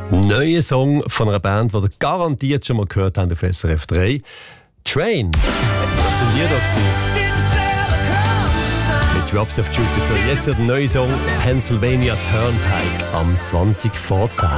Neuer Song von einer Band, die ihr garantiert schon mal gehört habt auf SRF 3. Train. Das sind wir doch. Mit Drops of Jupiter. Jetzt der neue Song Pennsylvania Turnpike am 20 vor 10.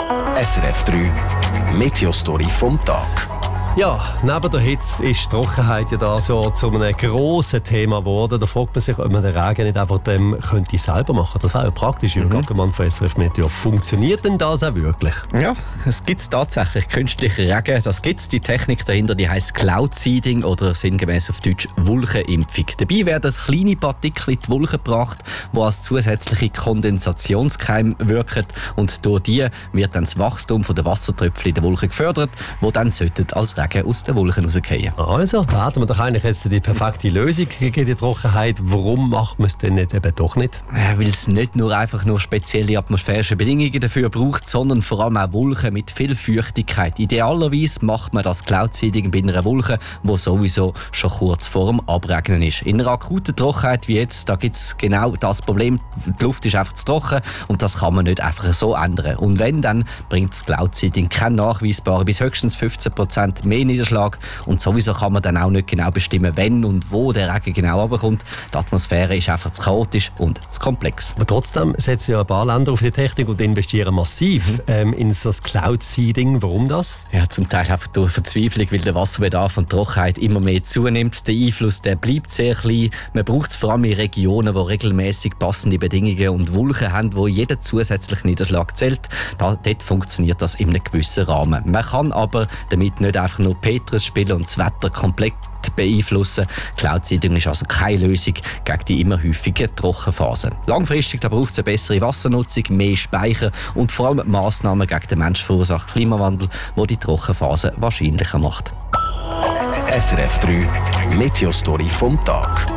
SRF 3 Meteostory vom Tag. Ja, neben der Hitze ist die Trockenheit ja da so zu einem grossen Thema geworden. Da fragt man sich, ob man den Regen nicht einfach könnte selber machen. Das wäre ja praktisch. Jürgen Ackermann von SRF Meteo. Funktioniert denn das auch wirklich? Ja, es gibt tatsächlich künstlichen Regen. Das gibt's. Die Technik dahinter, die heisst Cloud Seeding oder sinngemäß auf Deutsch Wolkenimpfung. Dabei werden kleine Partikel in die Wolken gebracht, die als zusätzliche Kondensationskeime wirken. Und durch die wird dann das Wachstum der Wassertröpfchen in der Wolke gefördert, die dann als Regen aus den Wolken rausfallen. Also, da hat man doch eigentlich jetzt die perfekte Lösung gegen die Trockenheit. Warum macht man es denn nicht eben doch nicht? Ja, weil es nicht nur spezielle atmosphärische Bedingungen dafür braucht, sondern vor allem auch Wolken mit viel Feuchtigkeit. Idealerweise macht man das Cloud-Seeding bei einer Wolke, die sowieso schon kurz vor dem Abregnen ist. In einer akuten Trockenheit wie jetzt, da gibt es genau das Problem. Die Luft ist einfach zu trocken und das kann man nicht einfach so ändern. Und wenn, dann bringt das Cloud-Seeding keinen nachweisbaren bis höchstens 15% mehr Niederschlag und sowieso kann man dann auch nicht genau bestimmen, wenn und wo der Regen genau runterkommt. Die Atmosphäre ist einfach zu chaotisch und zu komplex. Aber trotzdem setzen ja ein paar Länder auf die Technik und investieren massiv in so das Cloud-Seeding. Warum das? Ja, zum Teil einfach durch Verzweiflung, weil der Wasserbedarf und die Trockenheit immer mehr zunimmt. Der Einfluss der bleibt sehr klein. Man braucht es vor allem in Regionen, die regelmäßig passende Bedingungen und Wolken haben, wo jeder zusätzliche Niederschlag zählt. Dort funktioniert das in einem gewissen Rahmen. Man kann aber damit nicht einfach nur Petrus spielen und das Wetter komplett beeinflussen. Cloud-Seeding ist also keine Lösung gegen die immer häufigen Trockenphasen. Langfristig braucht es eine bessere Wassernutzung, mehr Speicher und vor allem Massnahmen gegen den menschverursachten Klimawandel, die die Trockenphase wahrscheinlicher macht. SRF 3 Meteostory vom Tag.